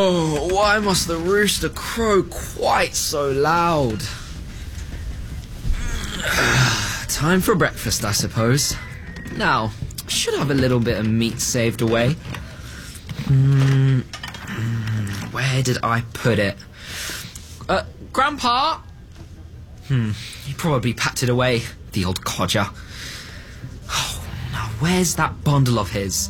Oh, why must the rooster crow quite so loud? Time for breakfast, I suppose. Now, should have a little bit of meat saved away. Where did I put it? Grandpa? He probably packed it away, the old codger. Oh, now where's that bundle of his?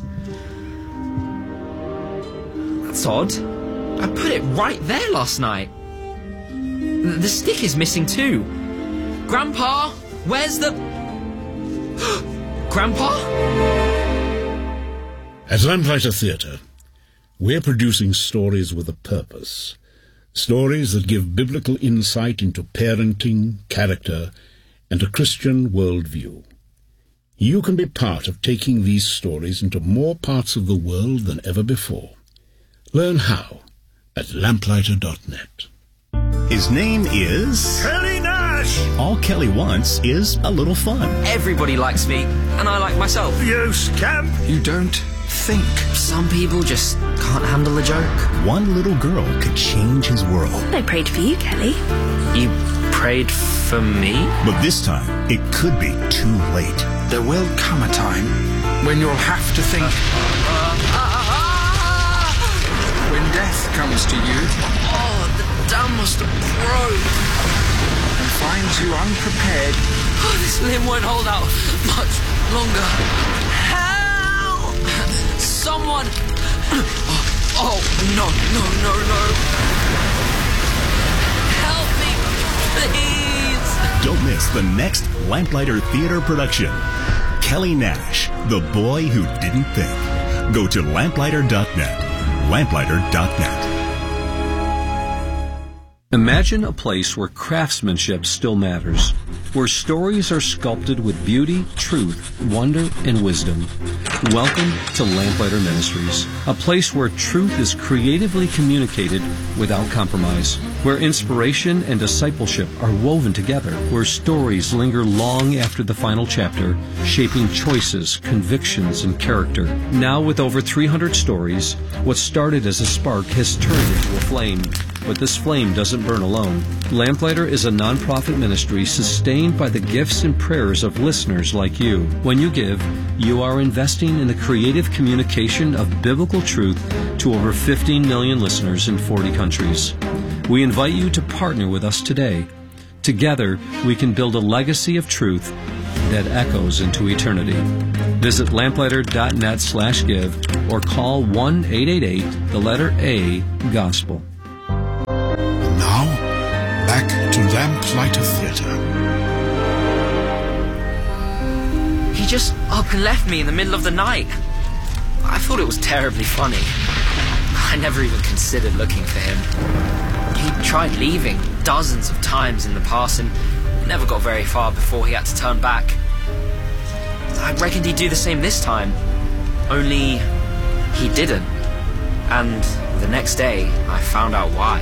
That's odd. I put it right there last night. The stick is missing too. Grandpa, where's the... Grandpa? At Lamplighter Theatre, we're producing stories with a purpose. Stories that give biblical insight into parenting, character, and a Christian worldview. You can be part of taking these stories into more parts of the world than ever before. Learn how at lamplighter.net. His name is... Kelly Nash! All Kelly wants is a little fun. Everybody likes me, and I like myself. You scamp! You don't think. Some people just can't handle a joke. One little girl could change his world. I prayed for you, Kelly. You prayed for me? But this time, it could be too late. There will come a time when you'll have to think. When death comes to you... Oh, the dam must have broke. And finds you unprepared. Oh, this limb won't hold out much longer. Help! Someone! Oh, no. Help me, please! Don't miss the next Lamplighter Theatre production. Kelly Nash, the boy who didn't think. Go to lamplighter.net. lamplighter.net. Imagine a place where craftsmanship still matters, where stories are sculpted with beauty, truth, wonder, and wisdom. Welcome to Lamplighter Ministries, a place where truth is creatively communicated without compromise, where inspiration and discipleship are woven together, where stories linger long after the final chapter, shaping choices, convictions, and character. Now with over 300 stories, what started as a spark has turned into a flame. But this flame doesn't burn alone. Lamplighter is a nonprofit ministry sustained by the gifts and prayers of listeners like you. When you give, you are investing in the creative communication of biblical truth to over 15 million listeners in 40 countries. We invite you to partner with us today. Together, we can build a legacy of truth that echoes into eternity. Visit lamplighter.net/give or call 1-888-A-GOSPEL. Now, back to Lamplighter Theatre. He just up and left me in the middle of the night. I thought it was terribly funny. I never even considered looking for him. He tried leaving dozens of times in the past and never got very far before he had to turn back. I reckoned he'd do the same this time, only he didn't. And the next day, I found out why.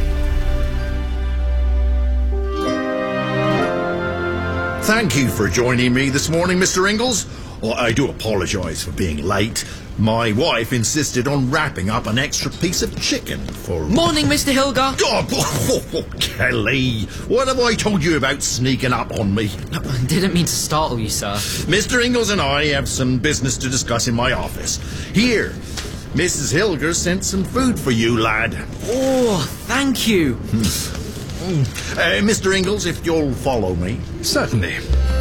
Thank you for joining me this morning, Mr. Ingalls. Well, I do apologise for being late. My wife insisted on wrapping up an extra piece of chicken for... Morning, Mr. Hilger. Oh, Kelly, what have I told you about sneaking up on me? I didn't mean to startle you, sir. Mr. Ingalls and I have some business to discuss in my office. Here, Mrs. Hilger sent some food for you, lad. Oh, thank you. Mr. Ingalls, if you'll follow me. Certainly.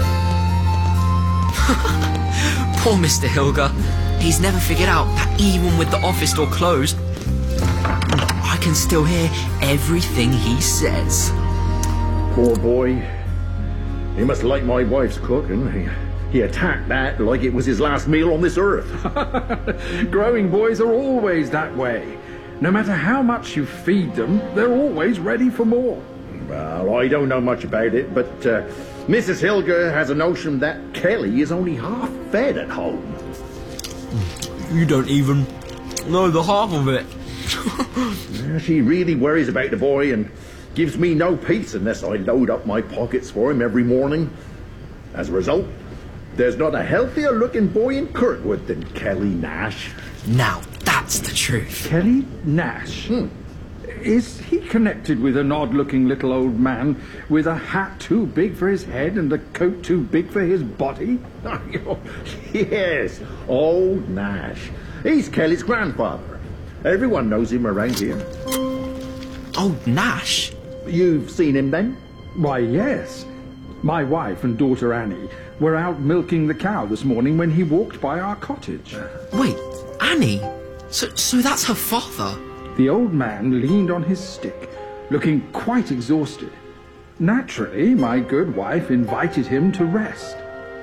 Poor Mr. Hilger. He's never figured out that even with the office door closed, I can still hear everything he says. Poor boy. He must like my wife's cooking. He attacked that like it was his last meal on this earth. Growing boys are always that way. No matter how much you feed them, they're always ready for more. Well, I don't know much about it, but Mrs. Hilger has a notion that Kelly is only half fed at home. You don't even know the half of it. She really worries about the boy and gives me no peace unless I load up my pockets for him every morning. As a result, there's not a healthier looking boy in Kirkwood than Kelly Nash. Now, that's the truth. Kelly Nash? Is he connected with an odd-looking little old man with a hat too big for his head and a coat too big for his body? Yes, old Nash. He's Kelly's grandfather. Everyone knows him around here. Old Nash? You've seen him then? Why, yes. My wife and daughter Annie were out milking the cow this morning when he walked by our cottage. Wait, Annie? So that's her father? The old man leaned on his stick, looking quite exhausted. Naturally, my good wife invited him to rest.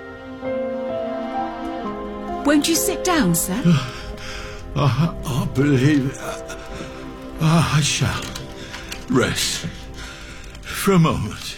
Won't you sit down, sir? I believe I shall rest for a moment.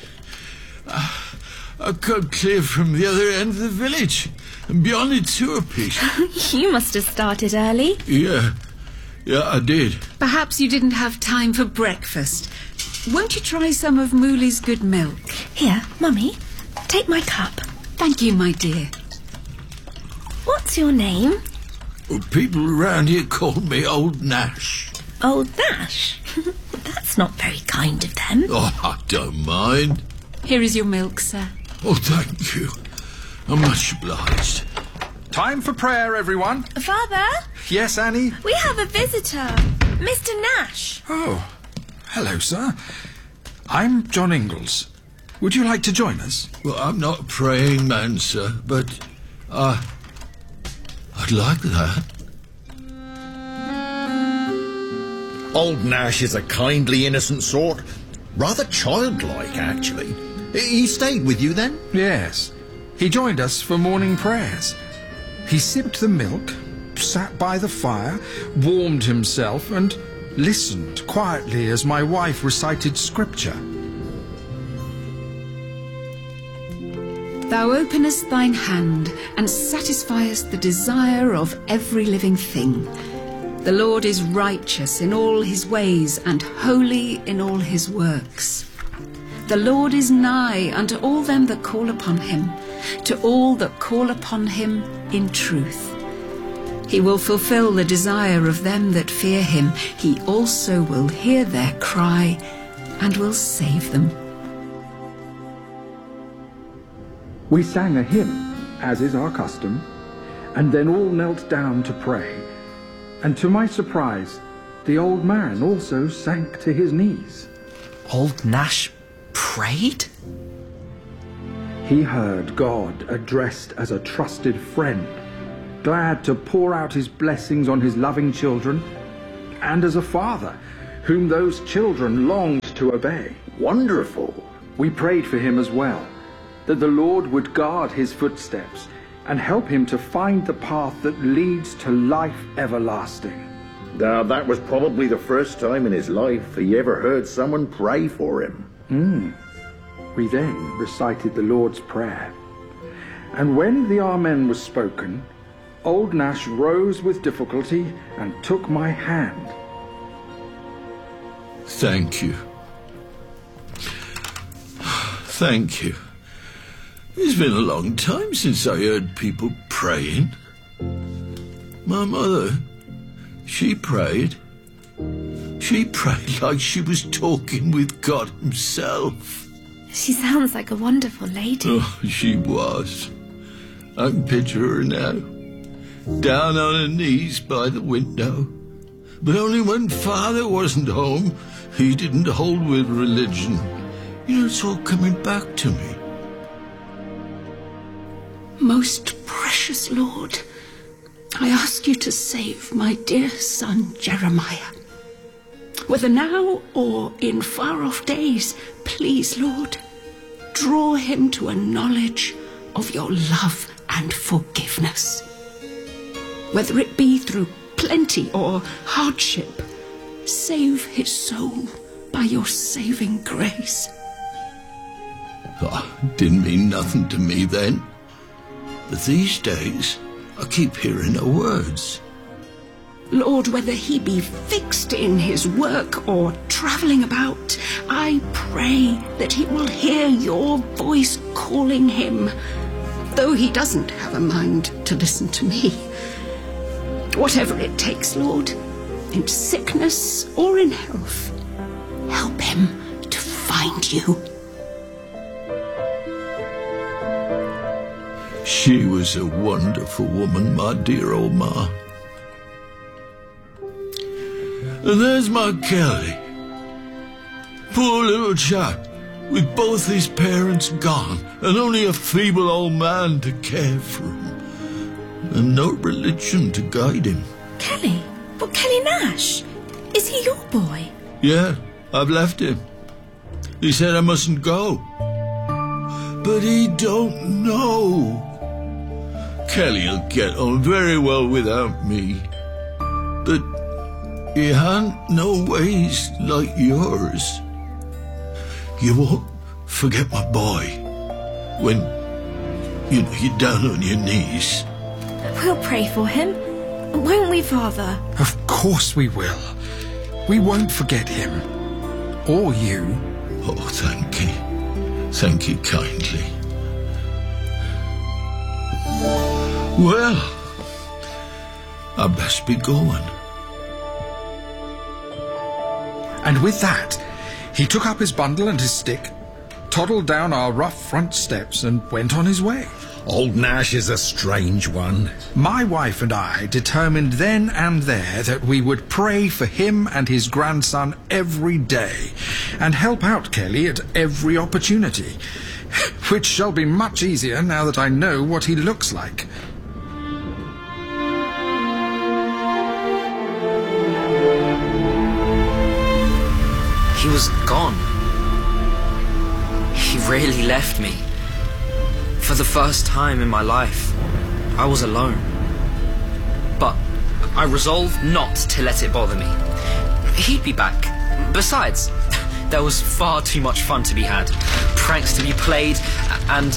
I come clear from the other end of the village and beyond it to a piece. You must have started early. Yeah, I did. Perhaps you didn't have time for breakfast. Won't you try some of Mooley's good milk? Here, Mummy, take my cup. Thank you, my dear. What's your name? Well, people around here call me Old Nash. Old Nash? That's not very kind of them. Oh, I don't mind. Here is your milk, sir. Oh, thank you. I'm much obliged. Time for prayer, everyone. Father? Yes, Annie? We have a visitor. Mr. Nash. Oh, hello, sir. I'm John Ingalls. Would you like to join us? Well, I'm not a praying man, sir, but I'd like that. Old Nash is a kindly, innocent sort. Rather childlike, actually. He stayed with you then? Yes. He joined us for morning prayers. He sipped the milk, sat by the fire, warmed himself, and listened quietly as my wife recited scripture. Thou openest thine hand and satisfiest the desire of every living thing. The Lord is righteous in all his ways and holy in all his works. The Lord is nigh unto all them that call upon him, to all that call upon him in truth. He will fulfill the desire of them that fear him. He also will hear their cry and will save them. We sang a hymn, as is our custom, and then all knelt down to pray. And to my surprise, the old man also sank to his knees. Old Nash prayed? He heard God addressed as a trusted friend, glad to pour out his blessings on his loving children, and as a father whom those children longed to obey. Wonderful. We prayed for him as well, that the Lord would guard his footsteps and help him to find the path that leads to life everlasting. Now, that was probably the first time in his life he ever heard someone pray for him. We then recited the Lord's Prayer. And when the Amen was spoken, old Nash rose with difficulty and took my hand. Thank you. Thank you. It's been a long time since I heard people praying. My mother, she prayed. She prayed like she was talking with God himself. She sounds like a wonderful lady. Oh, she was. I can picture her now, down on her knees by the window. But only when Father wasn't home, he didn't hold with religion. You know, it's all coming back to me. Most precious Lord, I ask you to save my dear son Jeremiah. Whether now or in far-off days, please, Lord, draw him to a knowledge of your love and forgiveness. Whether it be through plenty or hardship, save his soul by your saving grace. Oh, it didn't mean nothing to me then. But these days, I keep hearing her words. Lord, whether he be fixed in his work or travelling about, I pray that he will hear your voice calling him, though he doesn't have a mind to listen to me. Whatever it takes, Lord, in sickness or in health, him to find you. She was a wonderful woman, my dear old ma. And there's my Kelly. Poor little chap, with both his parents gone, and only a feeble old man to care for him, and no religion to guide him. Kelly? But Kelly Nash? Is he your boy? Yeah, I've left him. He said I mustn't go. But he don't know. Kelly'll get on very well without me. But he han't no ways like yours. You won't forget my boy when you're down on your knees. We'll pray for him, won't we, Father? Of course we will. We won't forget him. Or you. Oh, thank you. Thank you kindly. Well, I best be going. And with that, he took up his bundle and his stick, toddled down our rough front steps and went on his way. Old Nash is a strange one. My wife and I determined then and there that we would pray for him and his grandson every day and help out Kelly at every opportunity, which shall be much easier now that I know what he looks like. He was gone. He really left me. For the first time in my life, I was alone. But I resolved not to let it bother me. He'd be back. Besides, there was far too much fun to be had, pranks to be played, and...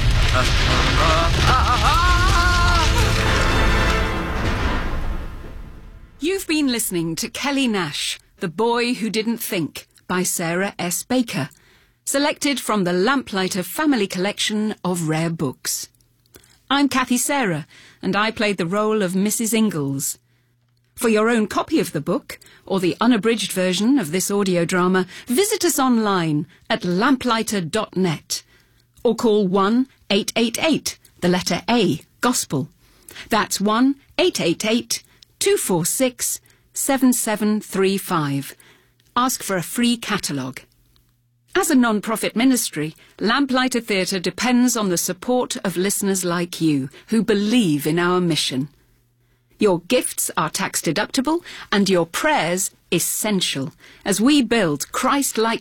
You've been listening to Kelly Nash, The Boy Who Didn't Think, by Sarah S. Baker, selected from the Lamplighter Family Collection of Rare Books. I'm Kathy Sarah, and I played the role of Mrs. Ingalls. For your own copy of the book, or the unabridged version of this audio drama, visit us online at lamplighter.net, or call 1-888, the letter A, Gospel. That's 1-888-246-7735. Ask for a free catalogue. As a non-profit ministry, Lamplighter Theatre depends on the support of listeners like you who believe in our mission. Your gifts are tax-deductible and your prayers essential as we build Christ-like